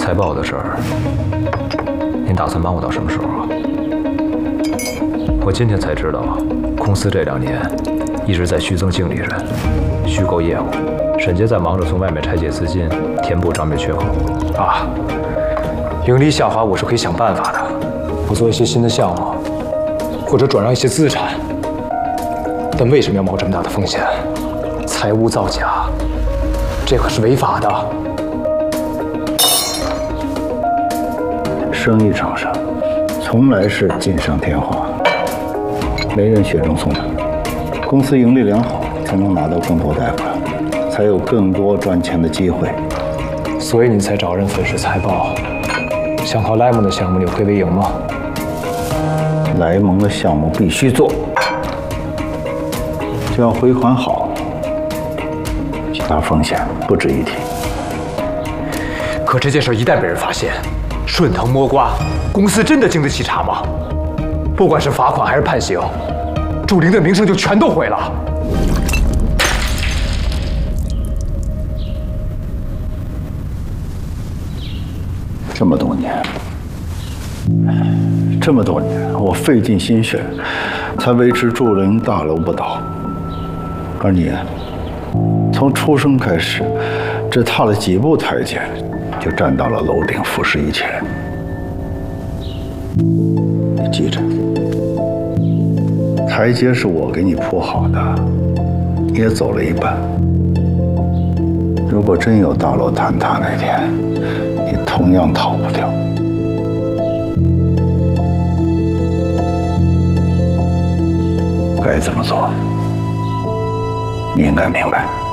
财报的事儿，您打算帮我到什么时候啊？我今天才知道，公司这2年一直在虚增经理人，虚构业务。沈杰在忙着从外面拆借资金，填补账面缺口。啊，盈利下滑我是可以想办法的，我做一些新的项目，或者转让一些资产。但为什么要冒这么大的风险？财务造假，这可是违法的。 生意场上，从来是锦上添花，没人雪中送炭。公司盈利良好，才能拿到更多贷款，才有更多赚钱的机会。 所以你才找人粉饰财报，想靠莱蒙的项目扭亏为盈吗？ 莱蒙的项目必须做，只要回款好，其他风险不值一提。 可这件事一旦被人发现，顺藤摸瓜，公司真的经得起查吗？不管是罚款还是判刑，祝玲的名声就全都毁了。 这么多年，我费尽心血，才维持祝玲大楼不倒。而你，从出生开始，只踏了几步台阶，就站到了楼顶，俯视一切。你记着，台阶是我给你铺好的，你也走了一半。如果真有大楼坍塌那天，你同样逃不掉。该怎么做，你应该明白。